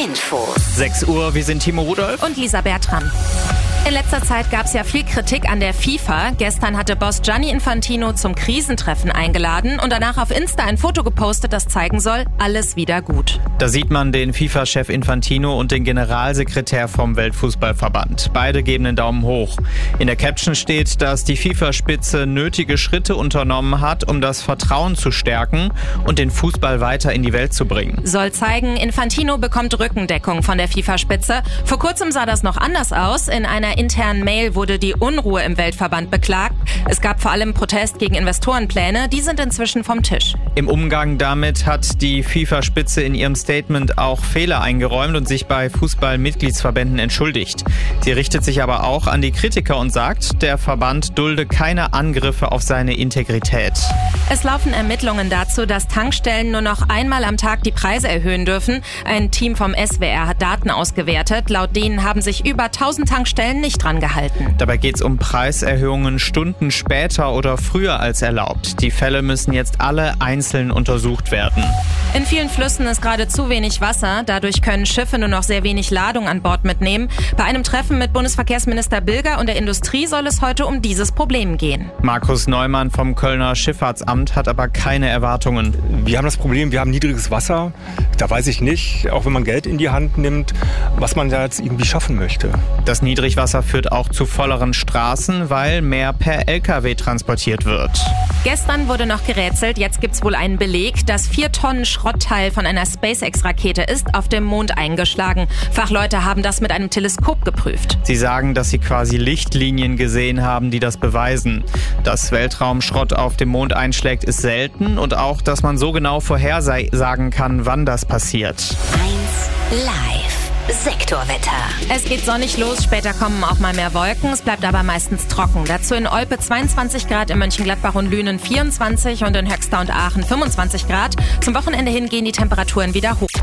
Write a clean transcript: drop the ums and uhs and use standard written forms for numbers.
Infos. 6 Uhr, wir sind Timo Rudolph und Lisa Bertram. In letzter Zeit gab es ja viel Kritik an der FIFA. Gestern hatte Boss Gianni Infantino zum Krisentreffen eingeladen und danach auf Insta ein Foto gepostet, das zeigen soll, alles wieder gut. Da sieht man den FIFA-Chef Infantino und den Generalsekretär vom Weltfußballverband. Beide geben den Daumen hoch. In der Caption steht, dass die FIFA-Spitze nötige Schritte unternommen hat, um das Vertrauen zu stärken und den Fußball weiter in die Welt zu bringen. Soll zeigen, Infantino bekommt Rückendeckung von der FIFA-Spitze. Vor kurzem sah das noch anders aus. In einer internen Mail wurde die Unruhe im Weltverband beklagt. Es gab vor allem Protest gegen Investorenpläne. Die sind inzwischen vom Tisch. Im Umgang damit hat die FIFA-Spitze in ihrem Statement auch Fehler eingeräumt und sich bei Fußball-Mitgliedsverbänden entschuldigt. Sie richtet sich aber auch an die Kritiker und sagt, der Verband dulde keine Angriffe auf seine Integrität. Es laufen Ermittlungen dazu, dass Tankstellen nur noch einmal am Tag die Preise erhöhen dürfen. Ein Team vom SWR hat Daten ausgewertet. Laut denen haben sich über 1000 Tankstellen nicht dran gehalten. Dabei geht es um Preiserhöhungen Stunden später oder früher als erlaubt. Die Fälle müssen jetzt alle einzeln untersucht werden. In vielen Flüssen ist gerade zu wenig Wasser. Dadurch können Schiffe nur noch sehr wenig Ladung an Bord mitnehmen. Bei einem Treffen mit Bundesverkehrsminister Bilger und der Industrie soll es heute um dieses Problem gehen. Markus Neumann vom Kölner Schifffahrtsamt hat aber keine Erwartungen. Wir haben das Problem, wir haben niedriges Wasser. Da weiß ich nicht, auch wenn man Geld in die Hand nimmt, was man da jetzt irgendwie schaffen möchte. Das Niedrigwasser führt auch zu volleren Straßen, weil mehr per LKW transportiert wird. Gestern wurde noch gerätselt, jetzt gibt's wohl einen Beleg. Das 4 Tonnen Schrottteil von einer SpaceX-Rakete ist auf dem Mond eingeschlagen. Fachleute haben das mit einem Teleskop geprüft. Sie sagen, dass sie quasi Lichtlinien gesehen haben, die das beweisen. Dass Weltraumschrott auf dem Mond einschlägt, ist selten und auch, dass man so genau vorhersagen kann, wann das passiert. 1 Live. Sektorwetter. Es geht sonnig los, später kommen auch mal mehr Wolken, es bleibt aber meistens trocken. Dazu in Olpe 22 Grad, in Mönchengladbach und Lünen 24 und in Höxter und Aachen 25 Grad. Zum Wochenende hin gehen die Temperaturen wieder hoch.